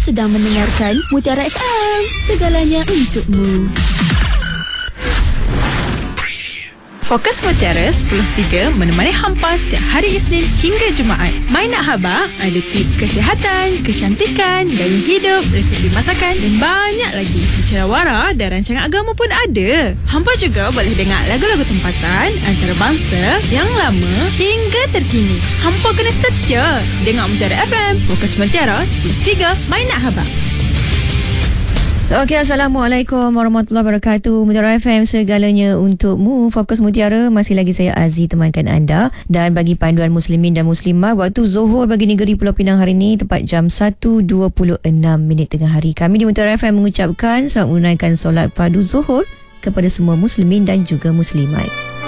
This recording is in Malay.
sedang mendengarkan Mutiara FM, segalanya untukmu. Fokus Mutiara 10.3 menemani hampa setiap hari Isnin hingga Jumaat. My Nak Khabar ada tip kesihatan, kecantikan, gaya hidup, resepi masakan dan banyak lagi. Bicara wara dan rancangan agama pun ada. Hampa juga boleh dengar lagu-lagu tempatan antarabangsa yang lama hingga terkini. Hampa kena setia dengar Mutiara FM. Fokus Mutiara 10.3 My Nak Khabar. Okey, Assalamualaikum warahmatullahi wabarakatuh. Mutiara FM, segalanya untukmu. Fokus Mutiara, masih lagi saya Aziz temankan anda. Dan bagi panduan muslimin dan muslimah, waktu Zuhur bagi negeri Pulau Pinang hari ini tepat jam 1.26 tengah hari. Kami di Mutiara FM mengucapkan selamat menunaikan solat padu Zuhur kepada semua muslimin dan juga muslimat.